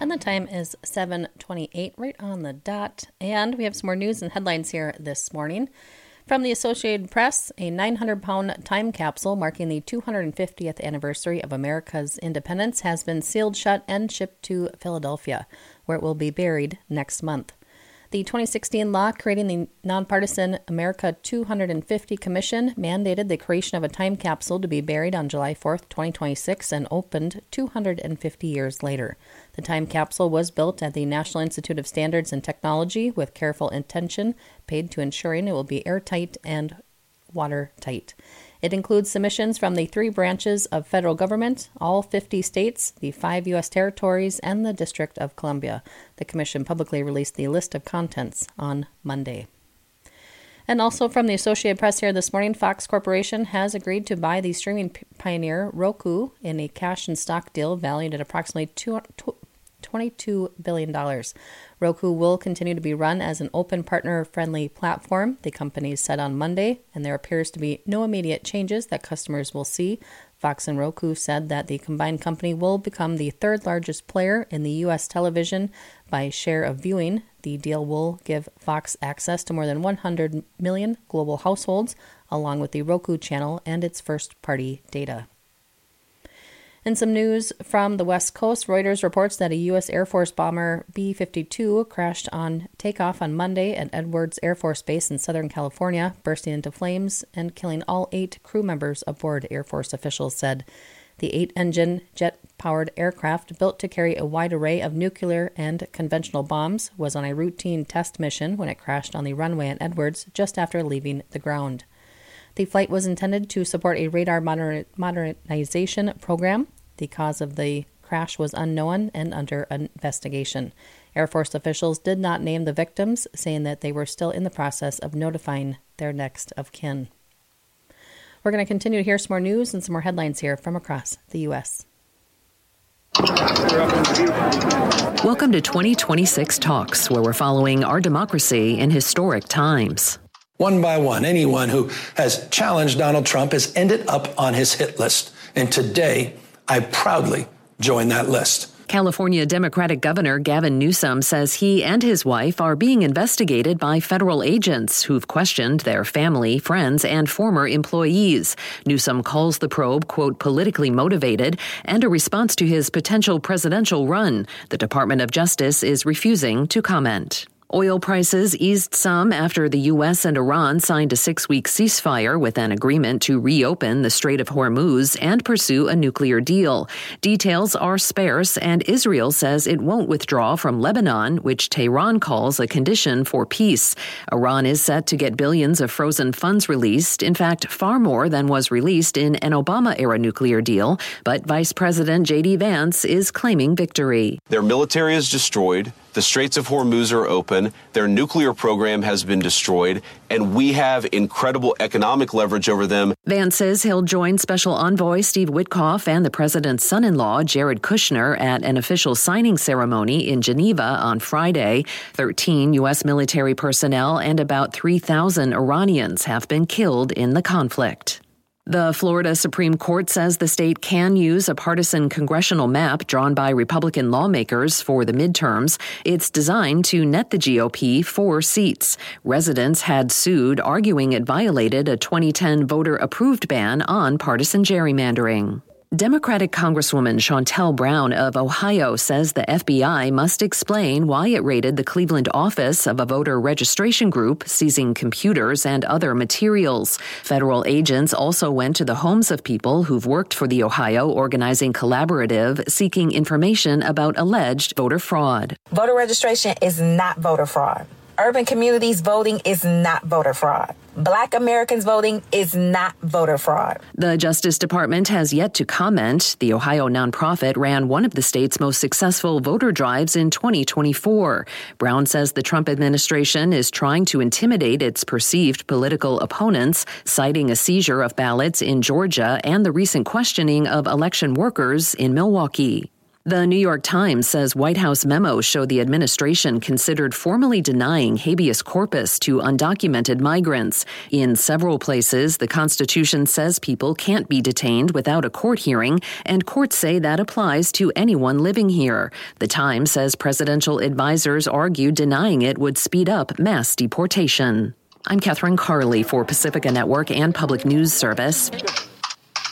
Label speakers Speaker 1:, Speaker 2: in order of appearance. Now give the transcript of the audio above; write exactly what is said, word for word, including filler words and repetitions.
Speaker 1: And the time is seven twenty-eight, right on the dot. And we have some more news and headlines here this morning. From the Associated Press, a nine hundred pound time capsule marking the two hundred fiftieth anniversary of America's independence has been sealed shut and shipped to Philadelphia, where it will be buried next month. The twenty sixteen law creating the nonpartisan America two hundred fifty Commission mandated the creation of a time capsule to be buried on July fourth, twenty twenty-six, and opened two hundred fifty years later. The time capsule was built at the National Institute of Standards and Technology with careful attention paid to ensuring it will be airtight and watertight. It includes submissions from the three branches of federal government, all fifty states, the five U S territories, and the District of Columbia. The commission publicly released the list of contents on Monday. And also from the Associated Press here this morning, Fox Corporation has agreed to buy the streaming pioneer Roku in a cash and stock deal valued at approximately twenty-two billion dollars. Roku will continue to be run as an open partner-friendly platform, the company said on Monday, and there appears to be no immediate changes that customers will see. Fox and Roku said that the combined company will become the third largest player in the U S television by share of viewing. The deal will give Fox access to more than one hundred million global households, along with the Roku channel and its first-party data. In some news from the West Coast, Reuters reports that a U S Air Force bomber B fifty-two crashed on takeoff on Monday at Edwards Air Force Base in Southern California, bursting into flames and killing all eight crew members aboard, Air Force officials said. The eight-engine, jet-powered aircraft, built to carry a wide array of nuclear and conventional bombs, was on a routine test mission when it crashed on the runway at Edwards just after leaving the ground. The flight was intended to support a radar moder- modernization program. The cause of the crash was unknown and under investigation. Air Force officials did not name the victims, saying that they were still in the process of notifying their next of kin. We're going to continue to hear some more news and some more headlines here from across the U S.
Speaker 2: Welcome to twenty twenty-six Talks, where we're following our democracy in historic times.
Speaker 3: One by one, anyone who has challenged Donald Trump has ended up on his hit list. And today, I proudly join that list.
Speaker 2: California Democratic Governor Gavin Newsom says he and his wife are being investigated by federal agents who've questioned their family, friends, and former employees. Newsom calls the probe, quote, politically motivated and a response to his potential presidential run. The Department of Justice is refusing to comment. Oil prices eased some after the U S and Iran signed a six-week ceasefire with an agreement to reopen the Strait of Hormuz and pursue a nuclear deal. Details are sparse, and Israel says it won't withdraw from Lebanon, which Tehran calls a condition for peace. Iran is set to get billions of frozen funds released, in fact, far more than was released in an Obama-era nuclear deal, but Vice President J D Vance is claiming victory.
Speaker 4: Their military is destroyed. The Straits of Hormuz are open, their nuclear program has been destroyed, and we have incredible economic leverage over them.
Speaker 2: Vance says he'll join Special Envoy Steve Witkoff and the president's son-in-law, Jared Kushner, at an official signing ceremony in Geneva on Friday. Thirteen U S military personnel and about three thousand Iranians have been killed in the conflict. The Florida Supreme Court says the state can use a partisan congressional map drawn by Republican lawmakers for the midterms. It's designed to net the G O P four seats. Residents had sued, arguing it violated a twenty ten voter-approved ban on partisan gerrymandering. Democratic Congresswoman Shontel Brown of Ohio says the F B I must explain why it raided the Cleveland office of a voter registration group, seizing computers and other materials. Federal agents also went to the homes of people who've worked for the Ohio Organizing Collaborative, seeking information about alleged voter fraud.
Speaker 5: Voter registration is not voter fraud. Urban communities voting is not voter fraud. Black Americans voting is not voter fraud.
Speaker 2: The Justice Department has yet to comment. The Ohio nonprofit ran one of the state's most successful voter drives in twenty twenty-four. Brown says the Trump administration is trying to intimidate its perceived political opponents, citing a seizure of ballots in Georgia and the recent questioning of election workers in Milwaukee. The New York Times says White House memos show the administration considered formally denying habeas corpus to undocumented migrants. In several places, the Constitution says people can't be detained without a court hearing, and courts say that applies to anyone living here. The Times says presidential advisors argued denying it would speed up mass deportation. I'm Catherine Carley for Pacifica Network and Public News Service.